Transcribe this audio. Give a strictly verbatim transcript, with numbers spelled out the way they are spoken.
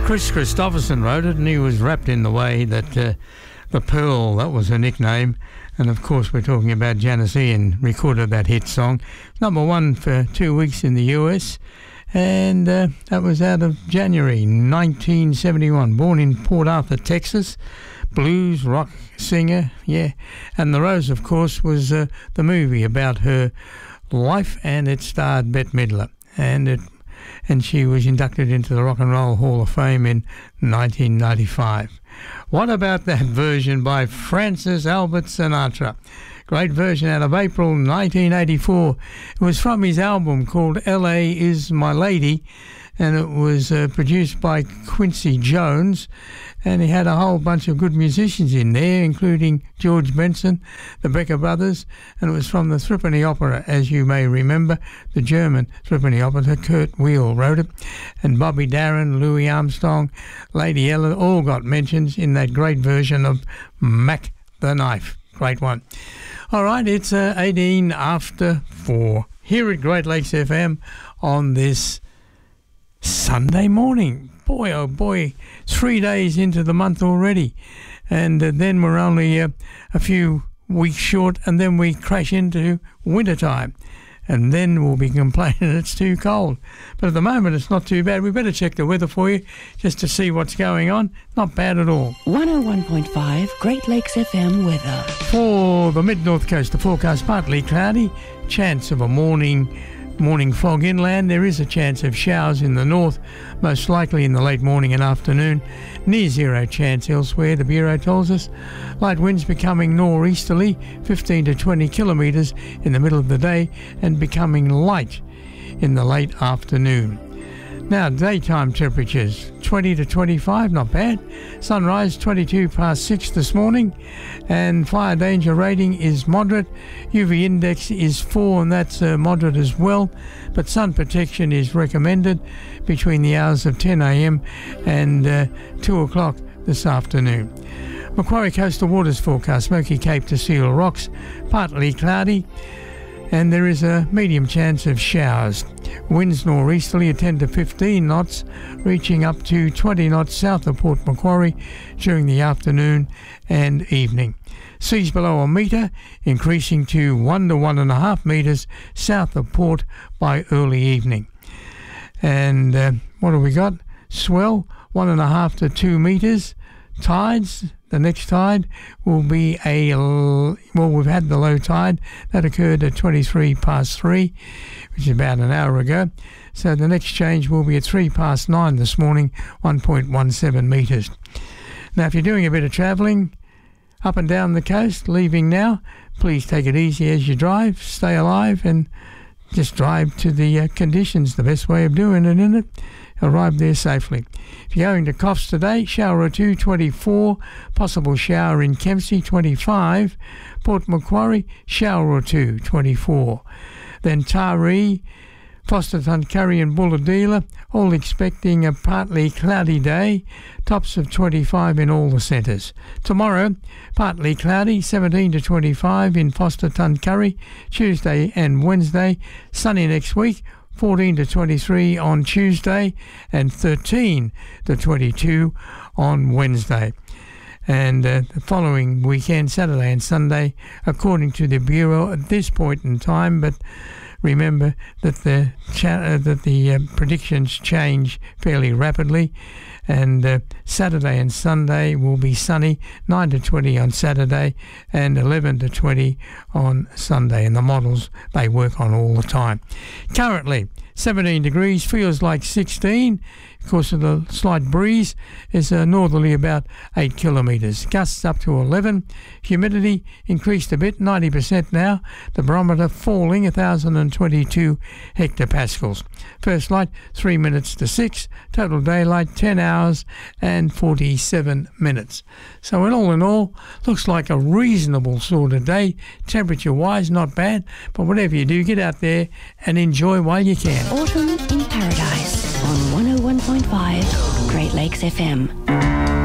Chris Christopherson wrote it, and he was wrapped in the way that uh, the Pearl, that was her nickname. And of course we're talking about Janis Ian, recorded that hit song. Number one for two weeks in the U S, and uh, that was out of January nineteen seventy-one. Born in Port Arthur, Texas, blues rock singer, yeah. And The Rose, of course, was uh, the movie about her life, and it starred Bette Midler, and it and she was inducted into the Rock and Roll Hall of Fame in nineteen ninety-five. What about that version by Francis Albert Sinatra? Great version out of April nineteen eighty-four. It was from his album called L A Is My Lady, and it was uh, produced by Quincy Jones, and he had a whole bunch of good musicians in there, including George Benson, the Becker Brothers, and it was from the Threepenny Opera, as you may remember, the German Threepenny Opera. Kurt Weill wrote it, and Bobby Darin, Louis Armstrong, Lady Ella, all got mentions in that great version of Mac the Knife. Great one. All right, it's uh, eighteen after four here at Great Lakes F M on this Sunday morning. Boy, oh boy, three days into the month already. And uh, then we're only uh, a few weeks short, and then we crash into wintertime. And then we'll be complaining it's too cold. But at the moment, it's not too bad. We better check the weather for you just to see what's going on. Not bad at all. one oh one point five Great Lakes F M weather. For the mid-north coast, the forecast partly cloudy. Chance of a morning morning fog inland. There is a chance of showers in the north, most likely in the late morning and afternoon. Near zero chance elsewhere, the Bureau tells us. Light winds becoming nor'easterly, fifteen to twenty kilometres in the middle of the day, and becoming light in the late afternoon. Now, daytime temperatures, twenty to twenty-five, not bad. Sunrise, twenty-two past six this morning. And fire danger rating is moderate. U V index is four, and that's uh, moderate as well. But sun protection is recommended between the hours of ten a m and uh, two o'clock this afternoon. Macquarie Coastal Waters forecast, Smoky Cape to Seal Rocks, partly cloudy, and there is a medium chance of showers. Winds nor'easterly at ten to fifteen knots, reaching up to twenty knots south of Port Macquarie during the afternoon and evening. Seas below a metre, increasing to one to one and a half metres south of Port by early evening. And uh, what have we got? Swell, one and a half to two metres. Tides, the next tide will be a, well, we've had the low tide. That occurred at twenty-three past three, which is about an hour ago. So the next change will be at three past nine this morning, one point one seven metres. Now, if you're doing a bit of travelling up and down the coast, leaving now, please take it easy as you drive, stay alive, and just drive to the uh, conditions, the best way of doing it, isn't it? Arrive there safely. If you're going to Coffs today, shower or two, twenty-four. Possible shower in Kempsey, twenty-five. Port Macquarie, shower or two, twenty-four. Then Taree, Foster Tuncurry and Bulahdelah, all expecting a partly cloudy day, tops of twenty-five in all the centres. Tomorrow, partly cloudy, seventeen to twenty-five in Foster Tuncurry. Tuesday and Wednesday, sunny next week, fourteen to twenty-three on Tuesday and thirteen to twenty-two on Wednesday. And uh, the following weekend, Saturday and Sunday, according to the Bureau at this point in time, but remember that the cha- uh, that the uh, predictions change fairly rapidly, and uh, Saturday and Sunday will be sunny, nine to twenty on Saturday and eleven to twenty on Sunday, and the models they work on all the time. Currently seventeen degrees, feels like sixteen. Of course, of the slight breeze is uh, northerly about eight kilometres. Gusts up to eleven. Humidity increased a bit, ninety percent now. The barometer falling one thousand twenty-two hectopascals. First light, three minutes to six. Total daylight, ten hours and forty-seven minutes. So in all in all, looks like a reasonable sort of day. Temperature-wise, not bad. But whatever you do, get out there and enjoy while you can. Autumn in Paradise on one oh one point five Great Lakes F M.